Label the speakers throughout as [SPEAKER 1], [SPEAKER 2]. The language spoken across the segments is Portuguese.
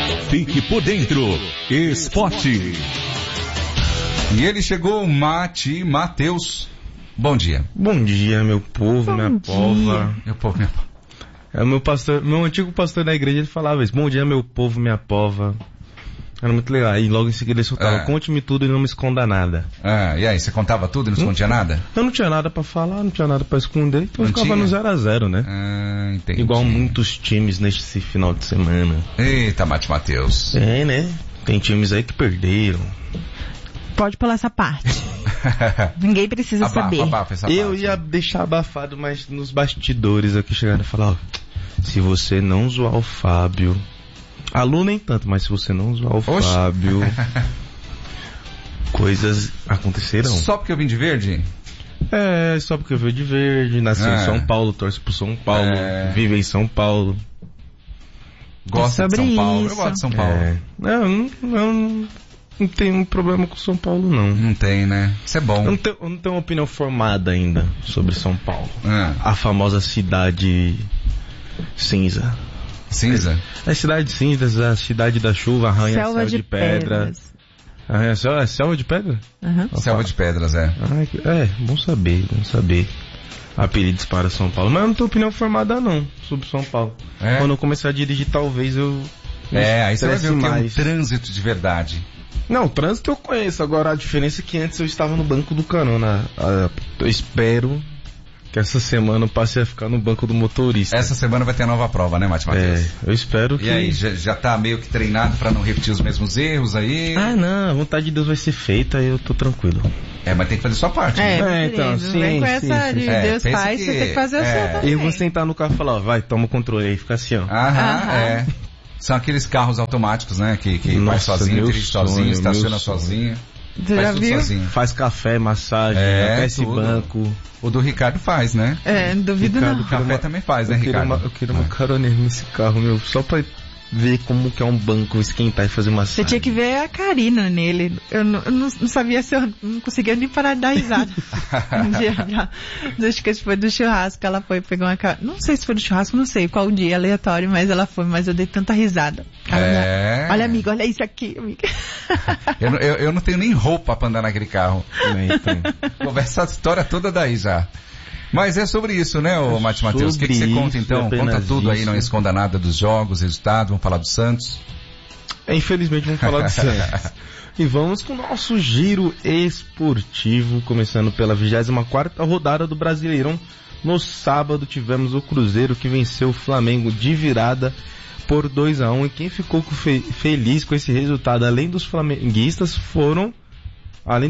[SPEAKER 1] Fique por dentro. Esporte.
[SPEAKER 2] E ele chegou, Matheus. Bom dia.
[SPEAKER 3] Bom dia, meu povo, minha pova.
[SPEAKER 2] Meu povo, minha pova.
[SPEAKER 3] É o meu antigo pastor da igreja, ele falava isso. Bom dia, meu povo, minha pova. Era muito legal. Aí logo em seguida ele soltava, conte-me tudo e não me esconda nada.
[SPEAKER 2] E aí, você contava tudo e não escondia nada?
[SPEAKER 3] Eu não tinha nada pra falar, não tinha nada pra esconder, então eu ficava no 0x0, né?
[SPEAKER 2] Entendi.
[SPEAKER 3] Igual muitos times nesse final de semana.
[SPEAKER 2] Eita, Matheus.
[SPEAKER 3] É, né? Tem times aí que perderam.
[SPEAKER 4] Pode pular essa parte. Ninguém precisa saber.
[SPEAKER 2] Abafa essa
[SPEAKER 3] eu
[SPEAKER 2] parte.
[SPEAKER 3] ia deixar abafado, mas nos bastidores aqui chegaram a falar, ó, se você não zoar o Fábio... A Lu nem tanto, mas se você não zoar o Fábio, coisas acontecerão.
[SPEAKER 2] Só porque eu vim de verde?
[SPEAKER 3] É, só porque eu venho de verde, nasci em São Paulo, torço pro São Paulo, vive em São Paulo.
[SPEAKER 2] Gosta de São Paulo?
[SPEAKER 4] Isso.
[SPEAKER 2] Eu gosto de São Paulo.
[SPEAKER 3] Não tenho um problema com São Paulo, não.
[SPEAKER 2] Não tem, né? Isso é bom.
[SPEAKER 3] Eu não tenho uma opinião formada ainda sobre São Paulo. A famosa cidade cinza.
[SPEAKER 2] Cinza?
[SPEAKER 3] É cidade cinza, a cidade da chuva, arranha-céu de pedras. Arranha-céu, é selva de pedra?
[SPEAKER 2] Selva de pedras,
[SPEAKER 3] Bom saber. Apelidos para São Paulo. Mas eu não tenho opinião formada não, sobre São Paulo. Quando eu começar a dirigir, talvez eu...
[SPEAKER 2] aí você vai ver o que é um
[SPEAKER 3] mais.
[SPEAKER 2] trânsito de verdade.
[SPEAKER 3] Não, o trânsito eu conheço. Agora a diferença é que antes eu estava no banco do carona. Eu espero que essa semana eu passe a ficar no banco do motorista.
[SPEAKER 2] Essa semana vai ter a nova prova, né, Matheus?
[SPEAKER 3] Eu espero que...
[SPEAKER 2] E aí, já tá meio que treinado pra não repetir os mesmos erros aí?
[SPEAKER 3] Não, a vontade de Deus vai ser feita e eu tô tranquilo.
[SPEAKER 2] Mas tem que fazer sua parte, né?
[SPEAKER 3] Então, sim.
[SPEAKER 4] Vem com essa de Deus faz, você tem que fazer a sua também.
[SPEAKER 3] E eu vou sentar no carro e falar, ó, vai, toma o controle aí, fica assim, ó.
[SPEAKER 2] São aqueles carros automáticos, né? Que vai sozinho, dirige sozinho, estaciona sozinho.
[SPEAKER 4] Você já viu?
[SPEAKER 2] Sozinho.
[SPEAKER 3] Faz café, massagem, aquece banco.
[SPEAKER 2] O do Ricardo faz, né?
[SPEAKER 4] Duvido
[SPEAKER 3] Ricardo,
[SPEAKER 4] não.
[SPEAKER 2] Café também faz, né, Ricardo?
[SPEAKER 3] Eu queria uma carona nesse carro, meu, só pra ver como que é um banco, esquentar e fazer massagem.
[SPEAKER 4] Você tinha que ver a Karina nele. Eu não sabia se eu não conseguia nem parar de dar risada. Um dia, acho que foi do churrasco, ela foi, pegou uma carona. Não sei se foi do churrasco, não sei qual dia, aleatório, mas ela foi, mas eu dei tanta risada. Olha, amiga, olha isso aqui, amiga.
[SPEAKER 2] Eu não tenho nem roupa pra andar naquele carro. Conversa a história toda daí já. Mas é sobre isso, né, Matheus? O que você conta então? Conta tudo aí, não esconda nada dos jogos, resultado, vamos falar do Santos.
[SPEAKER 3] Infelizmente vamos falar do Santos. E vamos com o nosso giro esportivo, começando pela 24ª rodada do Brasileirão. No sábado tivemos o Cruzeiro que venceu o Flamengo de virada por 2-1. E quem ficou feliz com esse resultado, além dos flamenguistas, além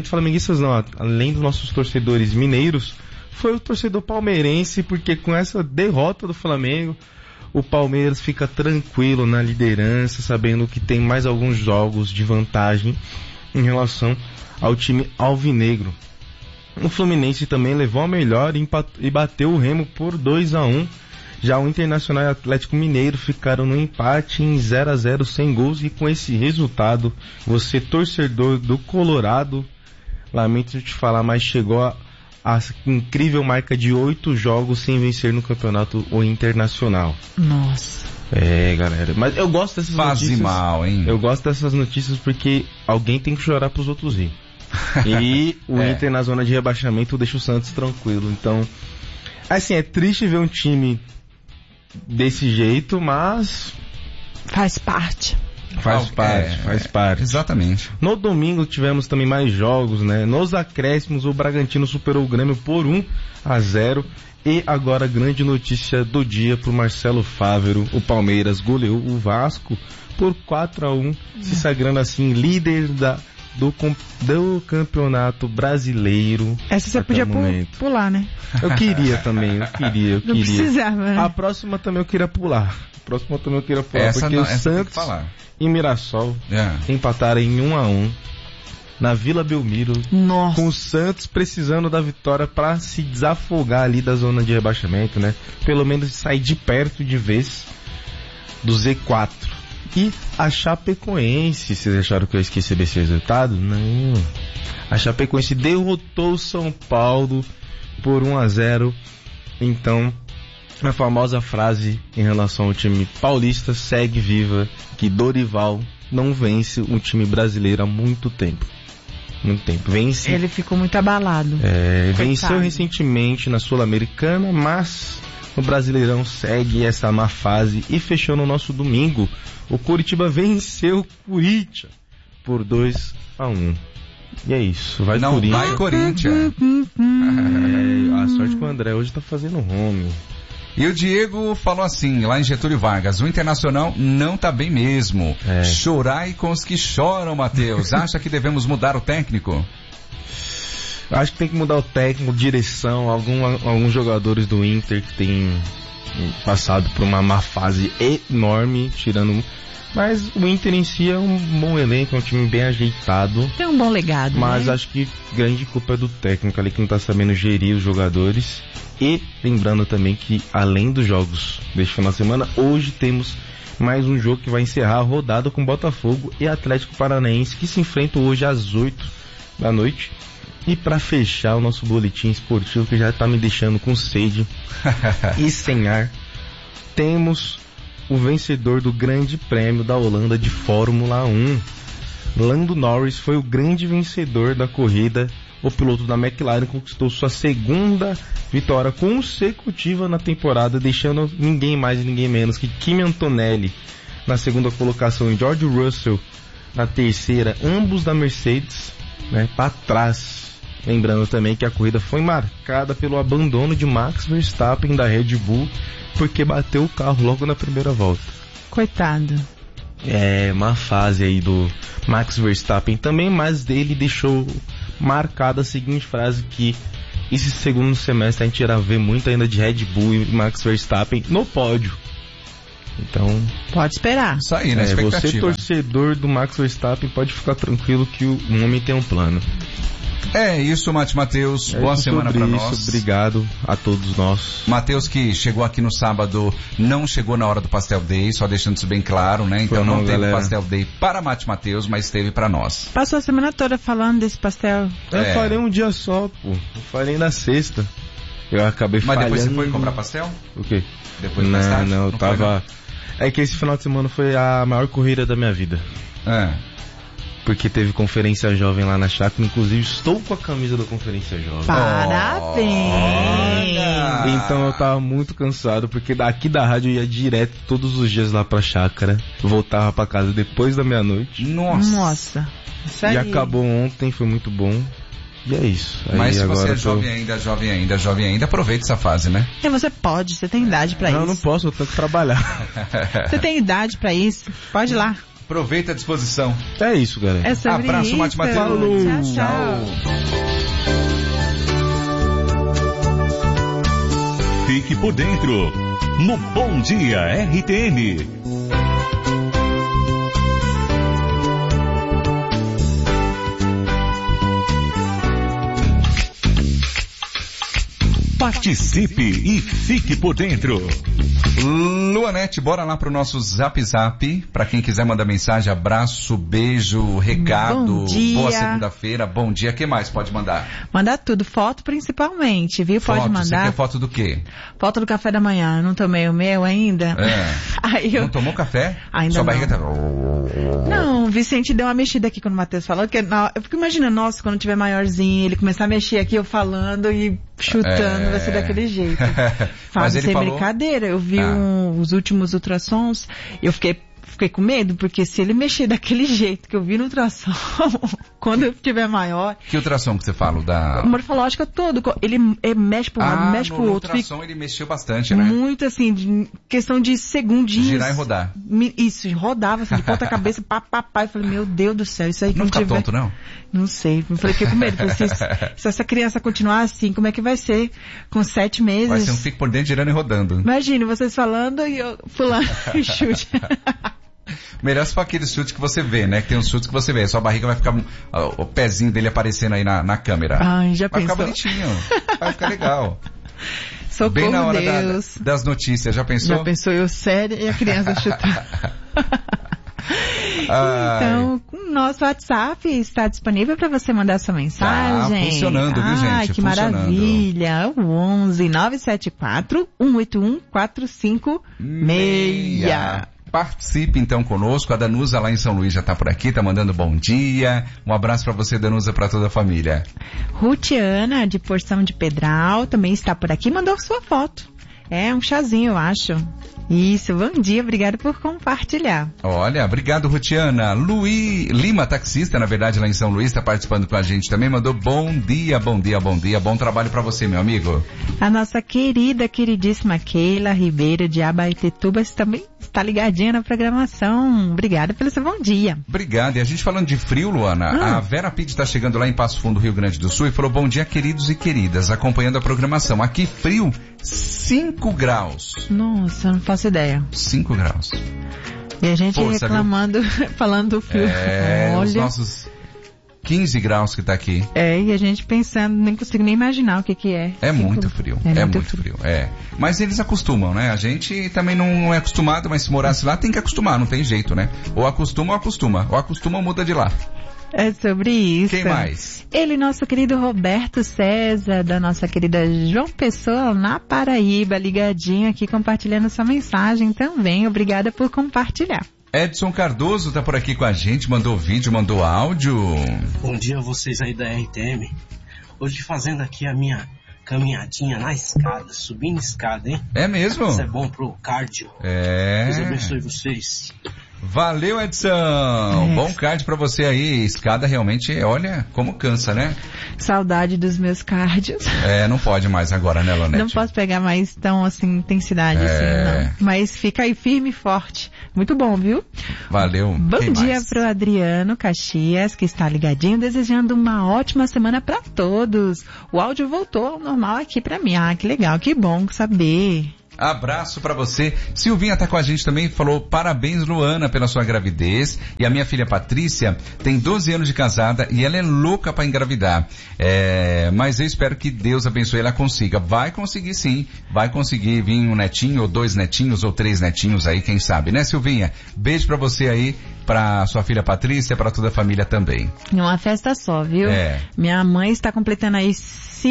[SPEAKER 3] dos nossos torcedores mineiros, foi o torcedor palmeirense, porque com essa derrota do Flamengo, o Palmeiras fica tranquilo na liderança, sabendo que tem mais alguns jogos de vantagem em relação ao time alvinegro. O Fluminense também levou a melhor e bateu o Remo por 2-1. Já o Internacional e o Atlético Mineiro ficaram no empate em 0-0 sem gols, e com esse resultado, você torcedor do Colorado, lamento te falar, mas chegou a incrível marca de 8 jogos sem vencer no campeonato internacional.
[SPEAKER 4] Nossa.
[SPEAKER 3] Galera. Mas eu gosto dessas notícias.
[SPEAKER 2] Faz mal, hein?
[SPEAKER 3] Eu gosto dessas notícias porque alguém tem que chorar pros outros rir. E o Inter na zona de rebaixamento deixa o Santos tranquilo. Então, assim, é triste ver um time desse jeito, mas...
[SPEAKER 4] Faz parte.
[SPEAKER 3] Faz parte.
[SPEAKER 2] Exatamente.
[SPEAKER 3] No domingo tivemos também mais jogos, né? Nos acréscimos, o Bragantino superou o Grêmio por 1-0. E agora a grande notícia do dia pro Marcelo Fávero: o Palmeiras goleou o Vasco por 4-1, se sagrando assim líder do Campeonato Brasileiro.
[SPEAKER 4] Essa você podia pular, né?
[SPEAKER 3] Eu queria também, eu queria.
[SPEAKER 4] Não precisava, né?
[SPEAKER 3] A próxima também eu queria pular.
[SPEAKER 2] Essa
[SPEAKER 3] porque
[SPEAKER 2] não,
[SPEAKER 3] o Santos e Mirassol empataram em 1-1 na Vila Belmiro.
[SPEAKER 4] Nossa.
[SPEAKER 3] Com o Santos precisando da vitória para se desafogar ali da zona de rebaixamento, né? Pelo menos sair de perto de vez do Z4. E a Chapecoense, vocês acharam que eu esqueci desse resultado? Não. A Chapecoense derrotou o São Paulo por 1-0. Então, a famosa frase em relação ao time paulista segue viva, que Dorival não vence um time brasileiro há muito tempo. Muito tempo. Vence.
[SPEAKER 4] Ele ficou muito abalado.
[SPEAKER 3] Venceu recentemente na Sul-Americana, mas o Brasileirão segue essa má fase e fechou no nosso domingo. O Coritiba venceu o Corinthians por 2-1. E é isso. Vai Corinthians.
[SPEAKER 2] Vai Corinthians.
[SPEAKER 3] A sorte que o André hoje tá fazendo home.
[SPEAKER 2] E o Diego falou assim, lá em Getúlio Vargas, o Internacional não tá bem mesmo. Chorai com os que choram, Matheus. Acha que devemos mudar o técnico?
[SPEAKER 3] Acho que tem que mudar o técnico, direção, alguns jogadores do Inter que têm passado por uma má fase enorme, tirando... Mas o Inter em si é um bom elenco, é um time bem ajeitado.
[SPEAKER 4] Tem um bom legado,
[SPEAKER 3] mas
[SPEAKER 4] né?
[SPEAKER 3] Acho que grande culpa é do técnico ali que não tá sabendo gerir os jogadores. E lembrando também que além dos jogos deste final de semana, hoje temos mais um jogo que vai encerrar a rodada com Botafogo e Atlético Paranaense, que se enfrentam hoje às 8 da noite. E para fechar o nosso boletim esportivo, que já tá me deixando com sede e sem ar, temos o vencedor do Grande Prêmio da Holanda de Fórmula 1. Lando Norris foi o grande vencedor da corrida. O piloto da McLaren conquistou sua segunda vitória consecutiva na temporada, deixando ninguém mais e ninguém menos que Kimi Antonelli na segunda colocação e George Russell na terceira, ambos da Mercedes, né, para trás. Lembrando também que a corrida foi marcada pelo abandono de Max Verstappen da Red Bull, porque bateu o carro logo na primeira volta.
[SPEAKER 4] Coitado.
[SPEAKER 3] É uma fase aí do Max Verstappen também, mas dele deixou marcada a seguinte frase, que esse segundo semestre a gente irá ver muito ainda de Red Bull e Max Verstappen no pódio. Então,
[SPEAKER 4] pode esperar.
[SPEAKER 2] Isso aí, né?
[SPEAKER 3] Você, torcedor do Max Verstappen, pode ficar tranquilo que o homem tem um plano.
[SPEAKER 2] É isso, Matheus. Boa semana pra nós.
[SPEAKER 3] Obrigado a todos nós.
[SPEAKER 2] Matheus, que chegou aqui no sábado, não chegou na hora do Pastel Day, só deixando isso bem claro, né? Então não teve Pastel Day para Matheus, mas teve pra nós.
[SPEAKER 4] Passou a semana toda falando desse pastel.
[SPEAKER 3] Eu farei um dia só, pô. Eu farei na sexta. Eu acabei falhando.
[SPEAKER 2] Mas depois você foi comprar pastel?
[SPEAKER 3] O quê?
[SPEAKER 2] Depois mais tarde?
[SPEAKER 3] Não, eu tava... É que esse final de semana foi a maior corrida da minha vida. Porque teve conferência jovem lá na chácara, inclusive estou com a camisa da conferência jovem.
[SPEAKER 4] Parabéns!
[SPEAKER 3] Então eu tava muito cansado, porque daqui da rádio eu ia direto todos os dias lá pra chácara, voltava pra casa depois da meia-noite.
[SPEAKER 4] Nossa! Isso aí.
[SPEAKER 3] E acabou ontem, foi muito bom. E é isso.
[SPEAKER 2] Mas se você é jovem ainda, aproveite essa fase, né?
[SPEAKER 4] E você pode, você tem idade pra isso.
[SPEAKER 3] Não, não posso, eu tenho que trabalhar.
[SPEAKER 4] Você tem idade pra isso, pode ir lá.
[SPEAKER 2] Aproveita a disposição.
[SPEAKER 3] É isso, galera.
[SPEAKER 4] É sobre
[SPEAKER 2] abraço,
[SPEAKER 4] isso.
[SPEAKER 2] Matheus.
[SPEAKER 3] Falou.
[SPEAKER 4] Tchau.
[SPEAKER 1] Fique por dentro no Bom Dia RTM. Participe e fique por dentro.
[SPEAKER 2] Luanete, bora lá pro nosso Zap Zap. Pra quem quiser mandar mensagem, abraço, beijo, recado,
[SPEAKER 4] bom dia.
[SPEAKER 2] Boa segunda-feira, bom dia. O que mais pode mandar?
[SPEAKER 4] Mandar tudo, foto principalmente, viu?
[SPEAKER 2] Foto,
[SPEAKER 4] pode mandar.
[SPEAKER 2] Você quer foto do quê?
[SPEAKER 4] Foto do café da manhã, não tomei o meu ainda.
[SPEAKER 2] Aí não tomou café?
[SPEAKER 4] Ainda
[SPEAKER 2] Sua
[SPEAKER 4] não.
[SPEAKER 2] barriga tá...
[SPEAKER 4] Não, o Vicente deu uma mexida aqui quando o Matheus falou, que eu fico imaginando, nossa, quando tiver maiorzinho, ele começar a mexer aqui, eu falando e chutando, vai ser daquele jeito.
[SPEAKER 2] Mas ele
[SPEAKER 4] sem
[SPEAKER 2] falou...
[SPEAKER 4] brincadeira, eu vi os últimos ultrassons, eu fiquei com medo, porque se ele mexer daquele jeito que eu vi no ultrassom, quando eu tiver maior...
[SPEAKER 2] Que ultrassom que você fala?
[SPEAKER 4] Morfológica todo, ele mexe para um lado, mexe para o outro.
[SPEAKER 2] No ultrassom ele mexeu bastante, né?
[SPEAKER 4] Muito assim, questão de segundinhos.
[SPEAKER 2] Girar e rodar.
[SPEAKER 4] Isso, rodava assim, de ponta cabeça, pá. Eu falei, meu Deus do céu, isso aí que
[SPEAKER 2] não fica tonto, não?
[SPEAKER 4] Não sei, eu falei, fiquei com medo. Se essa criança continuar assim, como é que vai ser com 7 meses?
[SPEAKER 2] Vai ser um fique por dentro, girando e rodando.
[SPEAKER 4] Imagine, vocês falando e eu fulano e chute.
[SPEAKER 2] Melhor se for aquele chute que você vê, né? Que tem uns chutes que você vê. Sua barriga vai ficar... O pezinho dele aparecendo aí na câmera.
[SPEAKER 4] Ai, já
[SPEAKER 2] vai
[SPEAKER 4] pensou?
[SPEAKER 2] Vai ficar bonitinho. Vai ficar legal.
[SPEAKER 4] Socorro,
[SPEAKER 2] bem na hora
[SPEAKER 4] Deus.
[SPEAKER 2] Das notícias. Já pensou?
[SPEAKER 4] Já pensou eu séria e a criança chutando. Então, nosso WhatsApp está disponível para você mandar sua mensagem.
[SPEAKER 2] Tá funcionando, viu, gente?
[SPEAKER 4] Que maravilha. O 11-974-181-456.
[SPEAKER 2] Participe então conosco. A Danusa lá em São Luís já tá por aqui, tá mandando bom dia. Um abraço pra você, Danusa, pra toda a família.
[SPEAKER 4] Rutiana, de Porção de Pedral, também está por aqui, mandou sua foto. É um chazinho, eu acho. Isso, bom dia, obrigado por compartilhar.
[SPEAKER 2] Olha, obrigado, Rutiana. Luí Lima, taxista, na verdade, lá em São Luís, está participando com a gente também, mandou bom dia, bom trabalho para você, meu amigo.
[SPEAKER 4] A nossa queridíssima Keila Ribeiro, de Abaetetuba, também está ligadinha na programação. Obrigada pelo seu bom dia.
[SPEAKER 2] Obrigado. E a gente falando de frio, Luana, a Vera Pitt está chegando lá em Passo Fundo, Rio Grande do Sul, e falou, bom dia, queridos e queridas, acompanhando a programação. Aqui frio, 5 graus.
[SPEAKER 4] Nossa, não faço ideia.
[SPEAKER 2] 5 graus.
[SPEAKER 4] E a gente reclamando, falando do frio.
[SPEAKER 2] Olha, os nossos 15 graus que tá aqui.
[SPEAKER 4] E a gente pensando, nem consigo nem imaginar o que é.
[SPEAKER 2] É muito frio. É muito frio. Mas eles acostumam, né? A gente também não é acostumado, mas se morasse lá tem que acostumar, não tem jeito, né? Ou acostuma ou acostuma. Ou acostuma ou muda de lá.
[SPEAKER 4] É sobre isso.
[SPEAKER 2] Quem mais?
[SPEAKER 4] Ele, nosso querido Roberto César, da nossa querida João Pessoa, na Paraíba, ligadinho aqui, compartilhando sua mensagem também. Obrigada por compartilhar.
[SPEAKER 2] Edson Cardoso tá por aqui com a gente, mandou vídeo, mandou áudio.
[SPEAKER 5] Bom dia a vocês aí da RTM. Hoje fazendo aqui a minha caminhadinha na escada, subindo escada, hein?
[SPEAKER 2] É mesmo?
[SPEAKER 5] Isso é bom pro cardio. Deus abençoe vocês.
[SPEAKER 2] Valeu, Edson. Bom cardio pra você aí. Escada realmente, olha, como cansa, né?
[SPEAKER 4] Saudade dos meus cardios.
[SPEAKER 2] Não pode mais agora, né, Lonete?
[SPEAKER 4] Não posso pegar mais tão, assim, intensidade, assim, não. Mas fica aí firme e forte. Muito bom, viu?
[SPEAKER 2] Valeu.
[SPEAKER 4] Bom dia pro Adriano Caxias, que está ligadinho, desejando uma ótima semana pra todos. O áudio voltou ao normal aqui pra mim. Que legal, que bom saber.
[SPEAKER 2] Abraço pra você. Silvinha tá com a gente também, falou parabéns, Luana, pela sua gravidez. E a minha filha Patrícia tem 12 anos de casada e ela é louca pra engravidar. Mas eu espero que Deus abençoe ela consiga. Vai conseguir sim. Vai conseguir vir um netinho, ou 2 netinhos, ou 3 netinhos aí, quem sabe, né, Silvinha? Beijo pra você aí, pra sua filha Patrícia, pra toda a família também.
[SPEAKER 4] Uma festa só, viu? Minha mãe está completando aí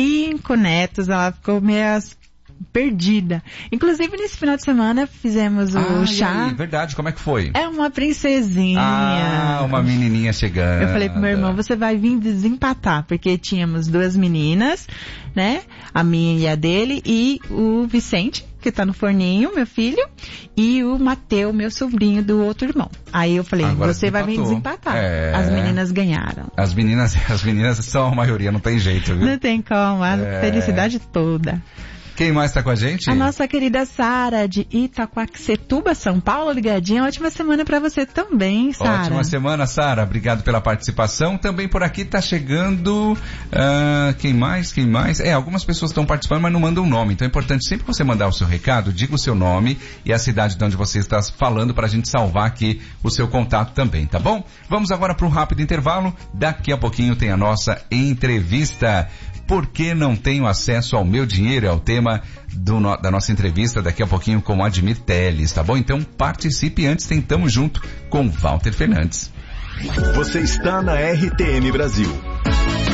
[SPEAKER 4] 5 netos, ela ficou meio perdida. Inclusive, nesse final de semana, fizemos o chá.
[SPEAKER 2] Verdade, como é que foi?
[SPEAKER 4] É uma princesinha.
[SPEAKER 2] Uma menininha chegando.
[SPEAKER 4] Eu falei pro meu irmão, você vai vir desempatar, porque tínhamos 2 meninas, né? A minha e a dele, e o Vicente, que tá no forninho, meu filho, e o Mateu, meu sobrinho, do outro irmão. Aí eu falei, agora você vai vir desempatar. As meninas ganharam.
[SPEAKER 2] As meninas são a maioria, não tem jeito, viu?
[SPEAKER 4] Não tem como, a felicidade toda.
[SPEAKER 2] Quem mais tá com a gente?
[SPEAKER 4] A nossa querida Sara, de Itaquaquecetuba, São Paulo, ligadinha. Ótima semana pra você também, Sara.
[SPEAKER 2] Ótima semana, Sara. Obrigado pela participação. Também por aqui tá chegando... Quem mais? Algumas pessoas estão participando, mas não mandam o nome. Então é importante sempre que você mandar o seu recado, diga o seu nome e a cidade de onde você está falando pra gente salvar aqui o seu contato também, tá bom? Vamos agora para um rápido intervalo. Daqui a pouquinho tem a nossa entrevista. Por que não tenho acesso ao meu dinheiro? É o tema da nossa entrevista daqui a pouquinho com o Admir Teles, tá bom? Então participe antes, tentamos junto com Walter Fernandes.
[SPEAKER 1] Você está na RTM Brasil.